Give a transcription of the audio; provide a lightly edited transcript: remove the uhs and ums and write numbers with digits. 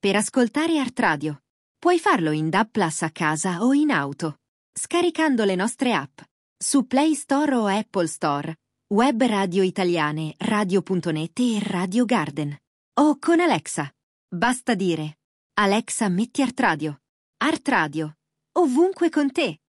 per ascoltare Art Radio. Puoi farlo in DAB+ a casa o in auto, scaricando le nostre app su Play Store o Apple Store, web radio italiane, radio.net e Radio Garden. O con Alexa. Basta dire: Alexa, metti Art Radio. Art Radio, ovunque con te.